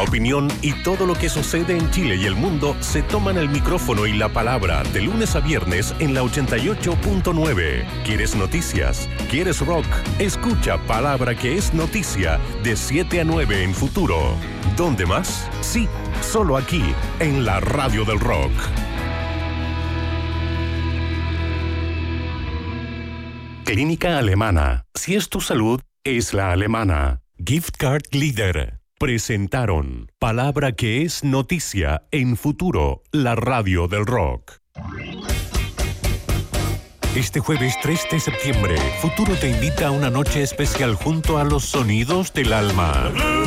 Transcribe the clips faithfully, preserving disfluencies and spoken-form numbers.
opinión y todo lo que sucede en Chile y el mundo se toman el micrófono y la palabra de lunes a viernes en la ochenta y ocho punto nueve. ¿Quieres noticias? ¿Quieres rock? Escucha Palabra que es noticia de siete a nueve en Futuro. ¿Dónde más? Sí, solo aquí, en la radio del rock. Clínica Alemana. Si es tu salud, es la alemana. Gift Card Leader. Presentaron Palabra que es noticia en Futuro, la radio del rock. Este jueves tres de septiembre, Futuro te invita a una noche especial junto a los sonidos del alma.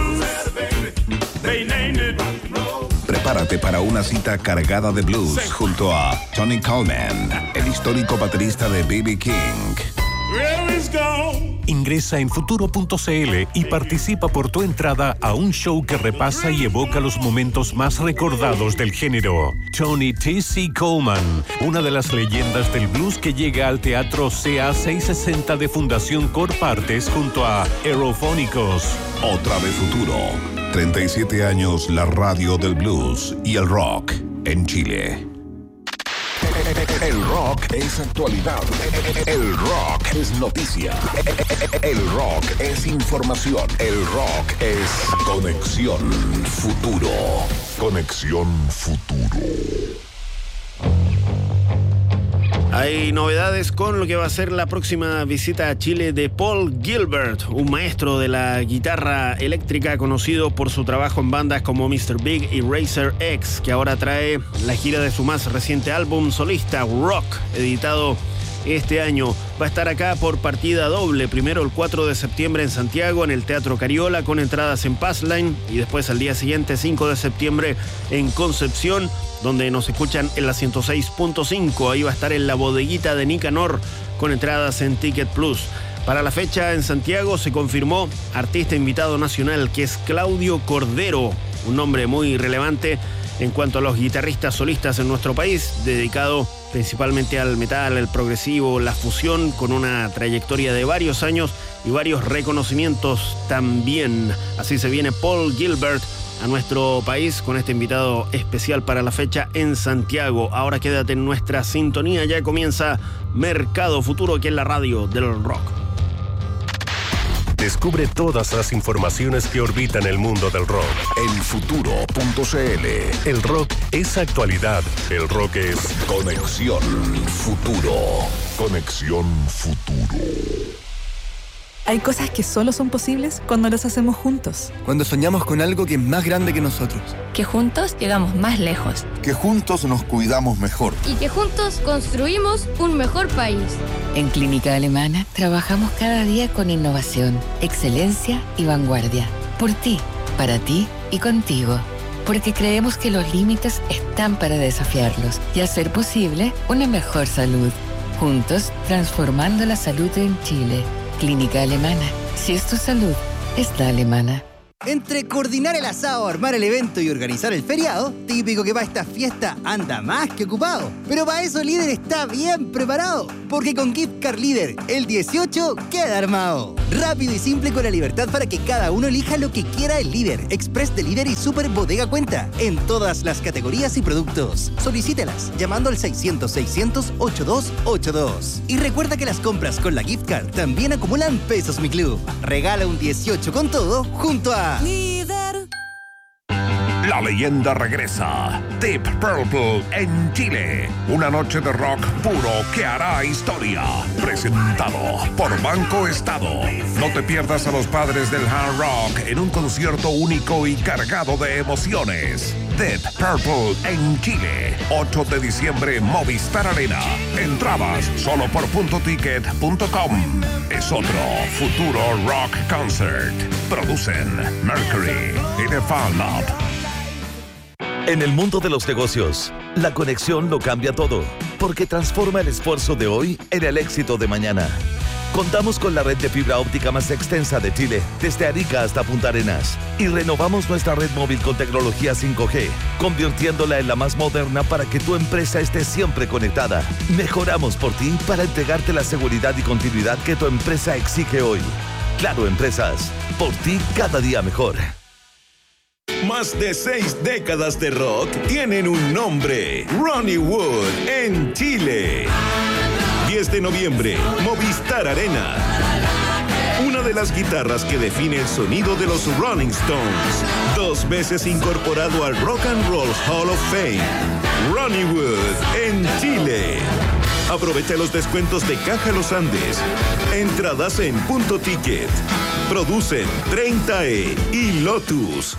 Prepárate para una cita cargada de blues junto a Tony Coleman, el histórico baterista de B B King. Ingresa en futuro punto c l y participa por tu entrada a un show que repasa y evoca los momentos más recordados del género. Tony T C Coleman, una de las leyendas del blues que llega al Teatro C A seiscientos sesenta de Fundación Corpartes junto a Aerofónicos. Otra de Futuro. treinta y siete años la radio del blues y el rock en Chile. El rock es actualidad. El rock es noticia. El rock es información. El rock es Conexión Futuro. Conexión Futuro. Hay novedades con lo que va a ser la próxima visita a Chile de Paul Gilbert, un maestro de la guitarra eléctrica conocido por su trabajo en bandas como mister Big y Racer X, que ahora trae la gira de su más reciente álbum solista, Rock, editado este año. Va a estar acá por partida doble, primero el cuatro de septiembre en Santiago, en el Teatro Cariola, con entradas en Passline, y después al día siguiente, cinco de septiembre, en Concepción, donde nos escuchan en la ciento seis punto cinco. Ahí va a estar en la bodeguita de Nicanor, con entradas en Ticket Plus. Para la fecha en Santiago se confirmó artista invitado nacional, que es Claudio Cordero, un nombre muy relevante en cuanto a los guitarristas solistas en nuestro país, dedicado principalmente al metal, el progresivo, la fusión, con una trayectoria de varios años y varios reconocimientos también. Así se viene Paul Gilbert a nuestro país con este invitado especial para la fecha en Santiago. Ahora quédate en nuestra sintonía, ya comienza Mercado Futuro aquí en la radio del rock. Descubre todas las informaciones que orbitan el mundo del rock en futuro punto c l. El rock es actualidad. El rock es Conexión Futuro. Conexión Futuro. Hay cosas que solo son posibles cuando las hacemos juntos. Cuando soñamos con algo que es más grande que nosotros. Que juntos llegamos más lejos. Que juntos nos cuidamos mejor. Y que juntos construimos un mejor país. En Clínica Alemana trabajamos cada día con innovación, excelencia y vanguardia. Por ti, para ti y contigo. Porque creemos que los límites están para desafiarlos y hacer posible una mejor salud. Juntos, transformando la salud en Chile. Clínica Alemana. Si es tu salud, es la alemana. Entre coordinar el asado, armar el evento y organizar el feriado, típico que para esta fiesta anda más que ocupado. Pero para eso Líder está bien preparado, porque con Gift Card Líder, el dieciocho queda armado. Rápido y simple, con la libertad para que cada uno elija lo que quiera el Líder, Express de Líder y Super Bodega Cuenta, en todas las categorías y productos. Solicítelas llamando al seiscientos, seiscientos, ochenta y dos ochenta y dos. Y recuerda que las compras con la Gift Card también acumulan pesos Mi Club. Regala un dieciocho con todo junto a Líder. La leyenda regresa. Deep Purple en Chile. Una noche de rock puro que hará historia. Presentado por Banco Estado. No te pierdas a los padres del hard rock en un concierto único y cargado de emociones. Deep Purple en Chile. ocho de diciembre, Movistar Arena. Entradas solo por punto ticket punto com. Es otro Futuro Rock Concert. Producen Mercury y The Fan Lab. En el mundo de los negocios, la conexión lo cambia todo, porque transforma el esfuerzo de hoy en el éxito de mañana. Contamos con la red de fibra óptica más extensa de Chile, desde Arica hasta Punta Arenas, y renovamos nuestra red móvil con tecnología cinco G, convirtiéndola en la más moderna para que tu empresa esté siempre conectada. Mejoramos por ti para entregarte la seguridad y continuidad que tu empresa exige hoy. Claro Empresas, por ti cada día mejor. Más de seis décadas de rock tienen un nombre: Ronnie Wood en Chile. diez de noviembre, Movistar Arena. Una de las guitarras que define el sonido de los Rolling Stones. Dos veces incorporado al Rock and Roll Hall of Fame. Ronnie Wood en Chile. Aprovecha los descuentos de Caja Los Andes. Entradas en Punto Ticket. Producen treinta E y Lotus.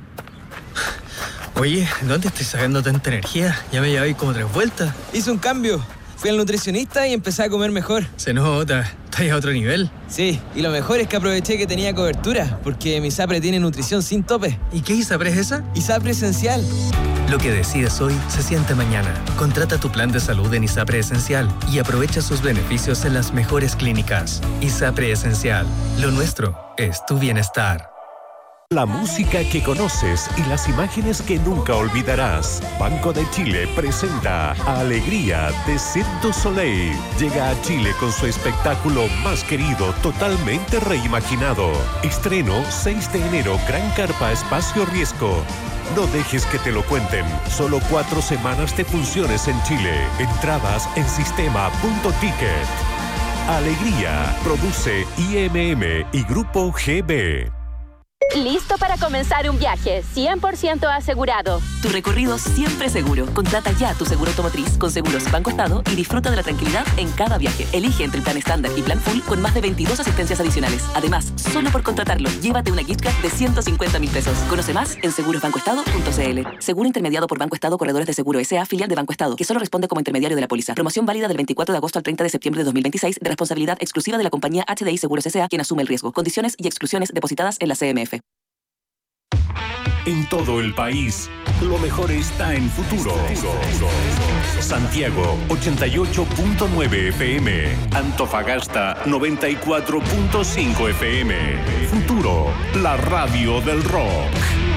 Oye, ¿dónde estoy sacando tanta energía? Ya me llevé como tres vueltas. Hice un cambio. Fui al nutricionista y empecé a comer mejor. Se nota. ¿Estás a otro nivel? Sí, y lo mejor es que aproveché que tenía cobertura, porque mi ISAPRE tiene nutrición sin tope. ¿Y qué ISAPRE es esa? ISAPRE Esencial. Lo que decides hoy se siente mañana. Contrata tu plan de salud en ISAPRE Esencial y aprovecha sus beneficios en las mejores clínicas. ISAPRE Esencial. Lo nuestro es tu bienestar. La música que conoces y las imágenes que nunca olvidarás. Banco de Chile presenta Alegría de Cirque du Soleil. Llega a Chile con su espectáculo más querido, totalmente reimaginado. Estreno seis de enero, Gran Carpa Espacio Riesgo. No dejes que te lo cuenten. Solo cuatro semanas de funciones en Chile. Entradas en sistema punto ticket. Alegría. Produce I M M y Grupo G B. ¿Listo para comenzar un viaje cien por ciento asegurado? Tu recorrido siempre seguro. Contrata ya tu seguro automotriz con Seguros Banco Estado y disfruta de la tranquilidad en cada viaje. Elige entre el plan estándar y plan full con más de veintidós asistencias adicionales. Además, solo por contratarlo, llévate una gift card de ciento cincuenta mil pesos. Conoce más en seguros banco estado punto c l. Seguro intermediado por Banco Estado Corredores de Seguro S A, filial de Banco Estado, que solo responde como intermediario de la póliza. Promoción válida del veinticuatro de agosto al treinta de septiembre de dos mil veintiséis, de responsabilidad exclusiva de la compañía H D I Seguros S A, quien asume el riesgo. Condiciones y exclusiones depositadas en la C M F. En todo el país, lo mejor está en Futuro. Santiago, ochenta y ocho punto nueve F M. Antofagasta, noventa y cuatro punto cinco F M. Futuro, la radio del rock.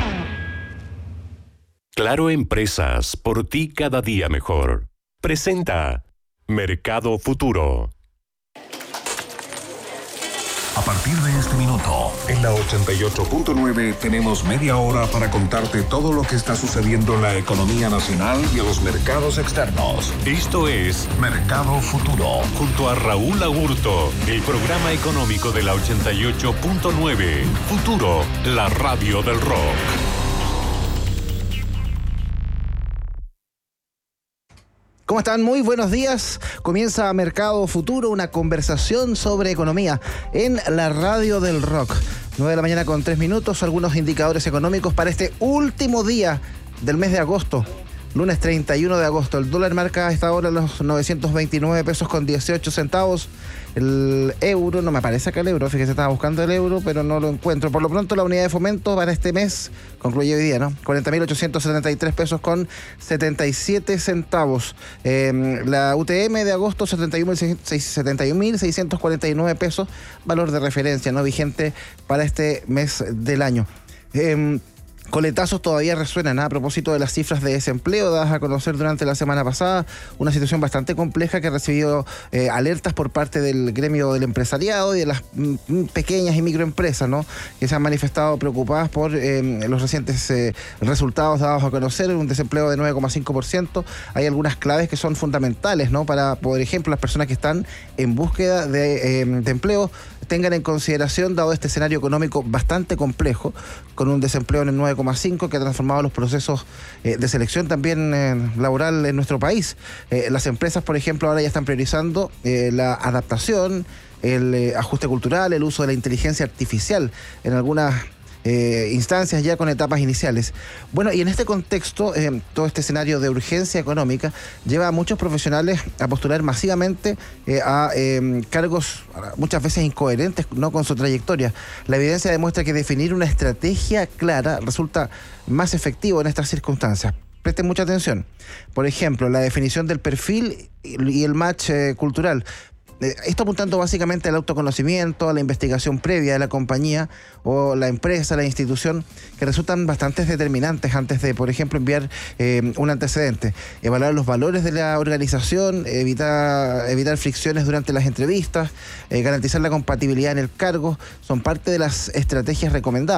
Claro Empresas, por ti cada día mejor. Presenta Mercado Futuro. A partir de este minuto, en la ochenta y ocho punto nueve tenemos media hora para contarte todo lo que está sucediendo en la economía nacional y en los mercados externos. Esto es Mercado Futuro. Junto a Raúl Agurto, el programa económico de la ochenta y ocho punto nueve. Futuro, la radio del rock. ¿Cómo están? Muy buenos días. Comienza Mercado Futuro, una conversación sobre economía en la radio del rock. nueve de la mañana con tres minutos, algunos indicadores económicos para este último día del mes de agosto. Lunes treinta y uno de agosto. El dólar marca a esta hora los novecientos veintinueve pesos con dieciocho centavos. El euro, no me aparece acá el euro, fíjese, estaba buscando el euro, pero no lo encuentro. Por lo pronto, la unidad de fomento para este mes concluye hoy día, ¿no? cuarenta mil ochocientos setenta y tres pesos con setenta y siete centavos. Eh, la U T M de agosto, setenta y un mil seiscientos cuarenta y nueve pesos, valor de referencia, ¿no? Vigente para este mes del año. Eh, Coletazos todavía resuenan, ¿eh? A propósito de las cifras de desempleo dadas a conocer durante la semana pasada, una situación bastante compleja que ha recibido eh, alertas por parte del gremio del empresariado y de las mm, pequeñas y microempresas, ¿no? Que se han manifestado preocupadas por eh, los recientes eh, resultados dados a conocer, un desempleo de nueve coma cinco por ciento. Hay algunas claves que son fundamentales, ¿no? Para, por ejemplo, las personas que están en búsqueda de, eh, de empleo tengan en consideración, dado este escenario económico bastante complejo, con un desempleo en el nueve coma cinco que ha transformado los procesos eh, de selección también eh, laboral en nuestro país. Eh, las empresas, por ejemplo, ahora ya están priorizando eh, la adaptación, el eh, ajuste cultural, el uso de la inteligencia artificial en algunas Eh, instancias ya con etapas iniciales. Bueno, y en este contexto, eh, todo este escenario de urgencia económica lleva a muchos profesionales a postular masivamente eh, a eh, cargos muchas veces incoherentes, no con su trayectoria. La evidencia demuestra que definir una estrategia clara resulta más efectivo en estas circunstancias. Presten mucha atención. Por ejemplo, la definición del perfil y el match eh, cultural. Esto apuntando básicamente al autoconocimiento, a la investigación previa de la compañía o la empresa, la institución, que resultan bastante determinantes antes de, por ejemplo, enviar eh, un antecedente. Evaluar los valores de la organización, evitar, evitar fricciones durante las entrevistas, eh, garantizar la compatibilidad en el cargo, son parte de las estrategias recomendadas.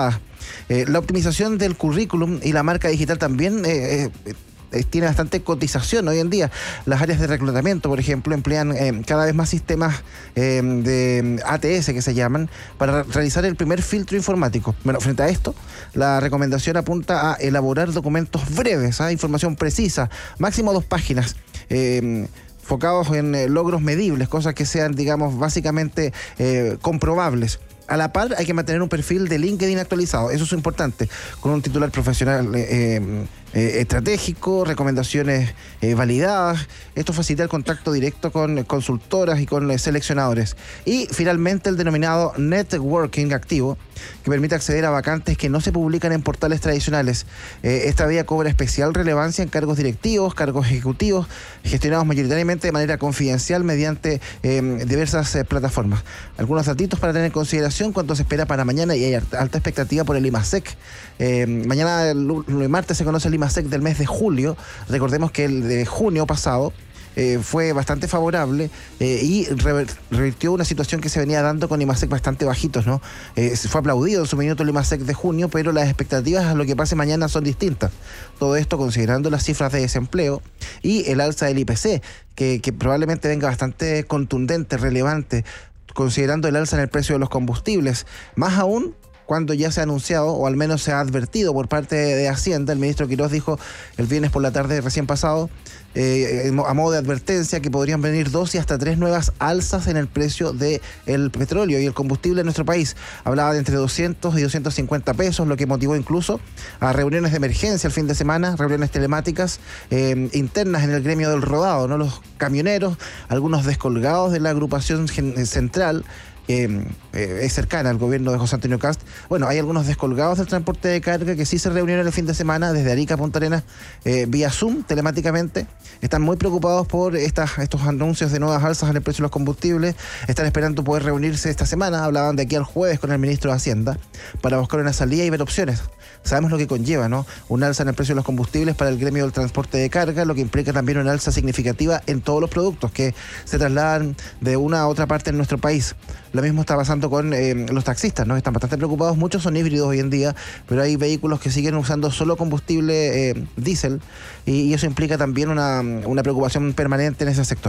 Eh, la optimización del currículum y la marca digital también eh, eh, tiene bastante cotización hoy en día. Las áreas de reclutamiento, por ejemplo, emplean eh, cada vez más sistemas eh, de A T S que se llaman para realizar el primer filtro informático. Bueno, frente a esto, la recomendación apunta a elaborar documentos breves, ¿eh? información precisa, máximo dos páginas. Eh, enfocados en eh, logros medibles, cosas que sean, digamos, básicamente eh, comprobables. A la par, hay que mantener un perfil de LinkedIn actualizado, eso es importante, con un titular profesional eh, eh, estratégico, recomendaciones eh, validadas. Esto facilita el contacto directo con consultoras y con eh, seleccionadores. Y finalmente el denominado networking activo, que permite acceder a vacantes que no se publican en portales tradicionales. Eh, esta vía cobra especial relevancia en cargos directivos, cargos ejecutivos, gestionados mayoritariamente de manera confidencial mediante eh, diversas eh, plataformas. Algunos datitos para tener en consideración cuánto se espera para mañana, y hay alta expectativa por el IMASEC. Eh, mañana, el, el martes, se conoce el IMASEC del mes de julio. Recordemos que el de junio pasado Eh, fue bastante favorable eh, y revirtió una situación que se venía dando con IMASEC bastante bajitos, ¿no? Eh, fue aplaudido en su minuto el IMASEC de junio, pero las expectativas a lo que pase mañana son distintas. Todo esto considerando las cifras de desempleo y el alza del I P C, que, que probablemente venga bastante contundente, relevante, considerando el alza en el precio de los combustibles. Más aún cuando ya se ha anunciado, o al menos se ha advertido por parte de Hacienda, el ministro Quirós dijo el viernes por la tarde recién pasado, eh, a modo de advertencia, que podrían venir dos y hasta tres nuevas alzas en el precio del petróleo y el combustible en nuestro país. Hablaba de entre doscientos y doscientos cincuenta pesos, lo que motivó incluso a reuniones de emergencia el fin de semana, reuniones telemáticas eh, internas en el gremio del rodado, ¿no? Los camioneros, algunos descolgados de la agrupación central, Eh, eh, es cercana al gobierno de José Antonio Kast. Bueno, hay algunos descolgados del transporte de carga que sí se reunieron el fin de semana desde Arica a Punta Arenas eh, vía Zoom, telemáticamente. Están muy preocupados por estas, estos anuncios de nuevas alzas en el precio de los combustibles. Están esperando poder reunirse esta semana. Hablaban de aquí al jueves con el ministro de Hacienda para buscar una salida y ver opciones. Sabemos lo que conlleva, ¿no? Un alza en el precio de los combustibles para el gremio del transporte de carga, lo que implica también una alza significativa en todos los productos que se trasladan de una a otra parte en nuestro país. Lo mismo está pasando con eh, los taxistas, ¿no? Están bastante preocupados. Muchos son híbridos hoy en día, pero hay vehículos que siguen usando solo combustible eh, diésel, y, y eso implica también una, una preocupación permanente en ese sector.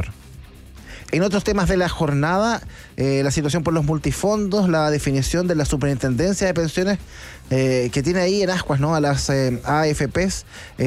En otros temas de la jornada, eh, la situación por los multifondos, la definición de la superintendencia de pensiones eh, que tiene ahí en ascuas, ¿no? A las eh, A F Pes.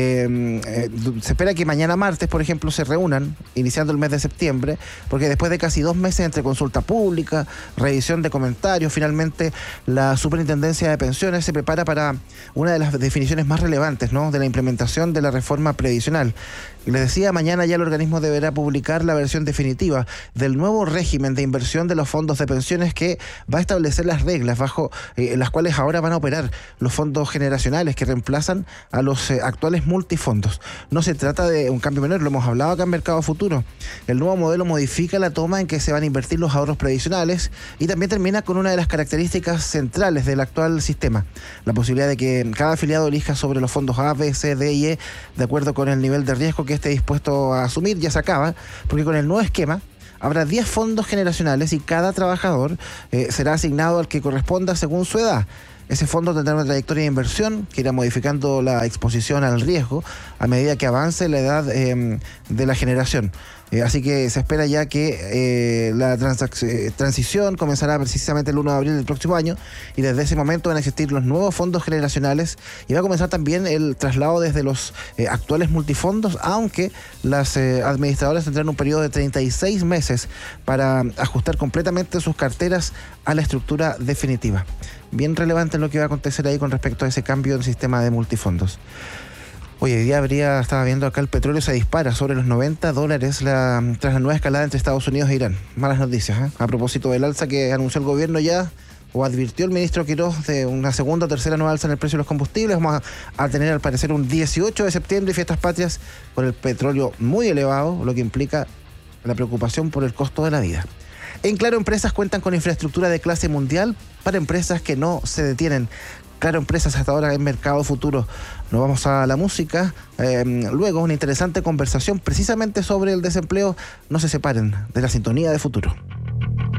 Eh, eh, se espera que mañana martes, por ejemplo, se reúnan, iniciando el mes de septiembre, porque después de casi dos meses entre consulta pública, revisión de comentarios, finalmente la superintendencia de pensiones se prepara para una de las definiciones más relevantes, ¿no? De la implementación de la reforma previsional. Les decía, mañana ya el organismo deberá publicar la versión definitiva del nuevo régimen de inversión de los fondos de pensiones, que va a establecer las reglas bajo eh, las cuales ahora van a operar los fondos generacionales que reemplazan a los eh, actuales multifondos. No se trata de un cambio menor, lo hemos hablado acá en Mercado Futuro. El nuevo modelo modifica la toma en que se van a invertir los ahorros previsionales y también termina con una de las características centrales del actual sistema: la posibilidad de que cada afiliado elija sobre los fondos A, B, C, D y E de acuerdo con el nivel de riesgo que esté dispuesto a asumir. Ya se acaba, porque con el nuevo esquema habrá diez fondos generacionales y cada trabajador eh, será asignado al que corresponda según su edad. Ese fondo tendrá una trayectoria de inversión que irá modificando la exposición al riesgo a medida que avance la edad eh, de la generación. Eh, así que se espera ya que eh, la eh, transición comenzará precisamente el uno de abril del próximo año, y desde ese momento van a existir los nuevos fondos generacionales y va a comenzar también el traslado desde los eh, actuales multifondos, aunque las eh, administradoras tendrán un periodo de treinta y seis meses para ajustar completamente sus carteras a la estructura definitiva. Bien relevante lo que va a acontecer ahí con respecto a ese cambio en sistema de multifondos. Hoy día habría, estaba viendo acá, el petróleo se dispara sobre los noventa dólares la, tras la nueva escalada entre Estados Unidos e Irán. Malas noticias, ¿eh? A propósito del alza que anunció el gobierno ya, o advirtió el ministro Quirós, de una segunda o tercera nueva alza en el precio de los combustibles. Vamos a, a tener al parecer un dieciocho de septiembre y fiestas patrias con el petróleo muy elevado, lo que implica la preocupación por el costo de la vida. En Claro Empresas cuentan con infraestructura de clase mundial para empresas que no se detienen. Claro Empresas hasta ahora en Mercado Futuro. Nos vamos a la música. Eh, luego una interesante conversación precisamente sobre el desempleo. No se separen de la sintonía de Futuro.